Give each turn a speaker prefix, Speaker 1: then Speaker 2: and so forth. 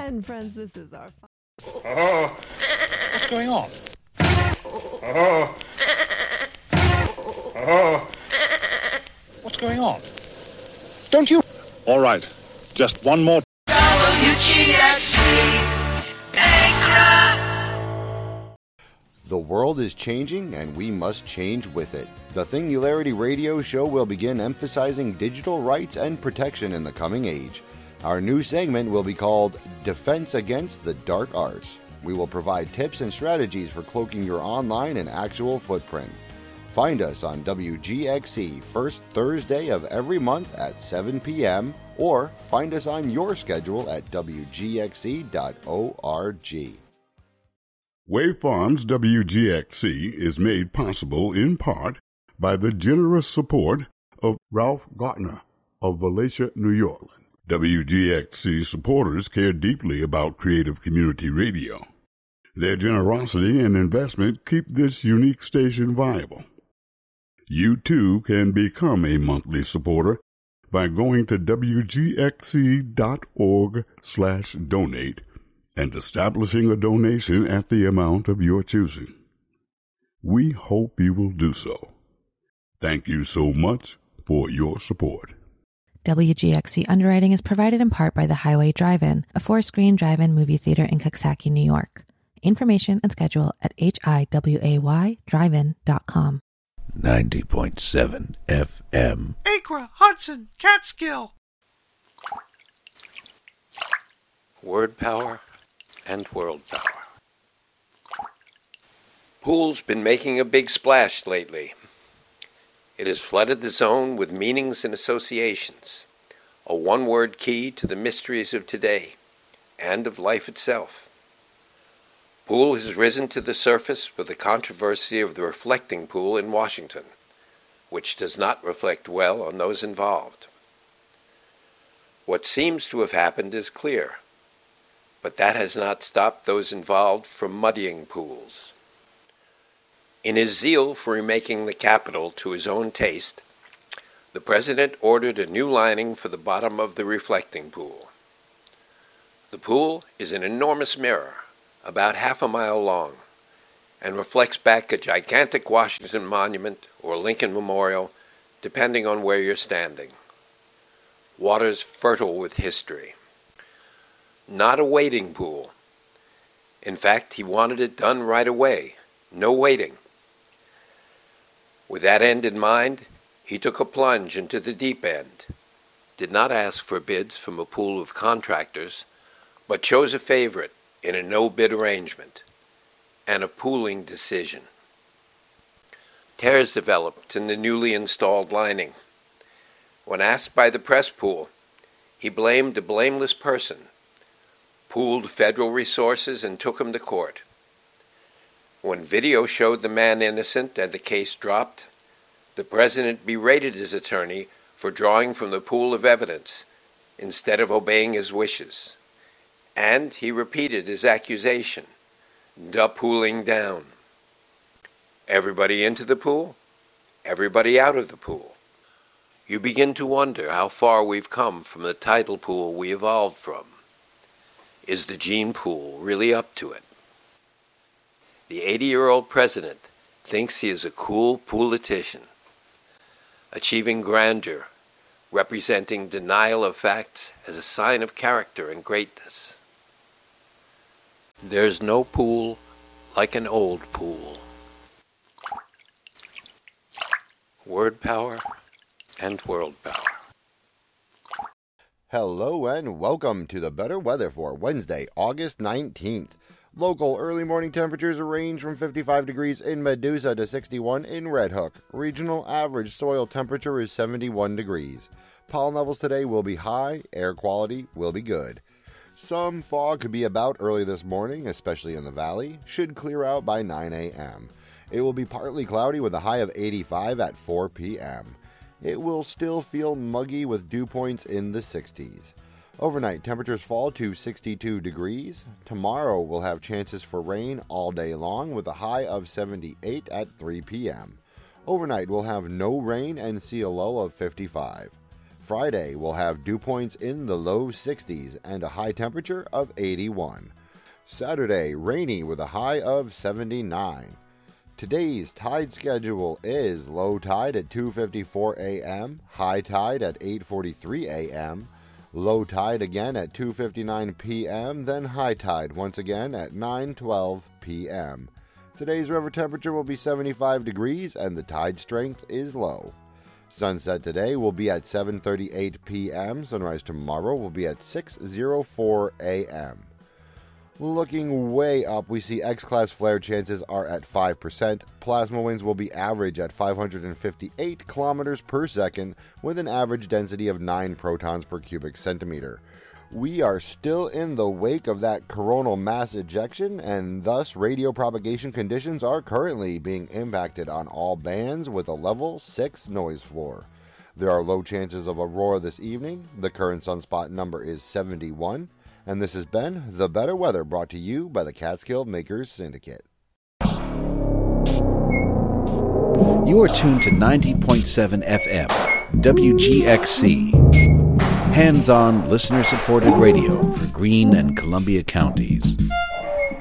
Speaker 1: And friends, this is our
Speaker 2: What's going on? What's going on? Don't you... All right, just one more...
Speaker 3: WGXC Anchor.
Speaker 4: The world is changing, and we must change with it. The Singularity Radio Show will begin emphasizing digital rights and protection in the coming age. Our new segment will be called Defense Against the Dark Arts. We will provide tips and strategies for cloaking your online and actual footprint. Find us on WGXC first Thursday of every month at 7 p.m. or find us on your schedule at WGXC.org.
Speaker 5: Wave Farms WGXC is made possible in part by the generous support of Ralph Gartner of Valencia, New York. WGXC supporters care deeply about creative community radio. Their generosity and investment keep this unique station viable. You too can become a monthly supporter by going to WGXC.org/donate and establishing a donation at the amount of your choosing. We hope you will do so. Thank you so much for your support.
Speaker 6: WGXC underwriting is provided in part by the Highway Drive-In, a 4-screen drive-in movie theater in Coxsackie, New York. Information and schedule at hiwaydrivein.com.
Speaker 7: 90.7 FM.
Speaker 8: Acra, Hudson, Catskill.
Speaker 9: Word power and world power. Pool's been making a big splash lately. It has flooded the zone with meanings and associations, a one-word key to the mysteries of today and of life itself. Pool has risen to the surface with the controversy of the reflecting pool in Washington, which does not reflect well on those involved. What seems to have happened is clear, but that has not stopped those involved from muddying pools. In his zeal for remaking the Capitol to his own taste, the President ordered a new lining for the bottom of the reflecting pool. The pool is an enormous mirror, about half a mile long, and reflects back a gigantic Washington Monument or Lincoln Memorial, depending on where you're standing. Waters fertile with history. Not a waiting pool. In fact, he wanted it done right away. No waiting. With that end in mind, he took a plunge into the deep end, did not ask for bids from a pool of contractors, but chose a favorite in a no-bid arrangement, and a pooling decision. Tears developed in the newly installed lining. When asked by the press pool, he blamed a blameless person, pooled federal resources, and took him to court. When video showed the man innocent and the case dropped, the President berated his attorney for drawing from the pool of evidence instead of obeying his wishes. And he repeated his accusation, pooling down. Everybody into the pool, everybody out of the pool. You begin to wonder how far we've come from the tidal pool we evolved from. Is the gene pool really up to it? The 80-year-old president thinks he is a cool politician, achieving grandeur, representing denial of facts as a sign of character and greatness. There's no pool like an old pool. Word power and world power.
Speaker 4: Hello and welcome to the Better Weather for Wednesday, August 19th. Local early morning temperatures range from 55 degrees in Medusa to 61 in Red Hook. Regional average soil temperature is 71 degrees. Pollen levels today will be high, air quality will be good. Some fog could be about early this morning, especially in the valley. Should clear out by 9 a.m. It will be partly cloudy with a high of 85 at 4 p.m. It will still feel muggy with dew points in the 60s. Overnight, temperatures fall to 62 degrees. Tomorrow we'll have chances for rain all day long with a high of 78 at 3 p.m. Overnight we'll have no rain and see a low of 55. Friday will have dew points in the low 60s and a high temperature of 81. Saturday, rainy with a high of 79. Today's tide schedule is low tide at 2:54 a.m., high tide at 8:43 a.m., low tide again at 2:59 p.m., then high tide once again at 9:12 p.m. Today's river temperature will be 75 degrees and the tide strength is low. Sunset today will be at 7:38 p.m. Sunrise tomorrow will be at 6:04 a.m. Looking way up, we see X-class flare chances are at 5%. Plasma winds will be average at 558 kilometers per second with an average density of 9 protons per cubic centimeter. We are still in the wake of that coronal mass ejection, and thus radio propagation conditions are currently being impacted on all bands with a level 6 noise floor. There are low chances of aurora this evening. The current sunspot number is 71. And this has been The Better Weather, brought to you by the Catskill Makers Syndicate.
Speaker 7: You are tuned to 90.7 FM, WGXC. Hands-on, listener-supported radio for Greene and Columbia counties.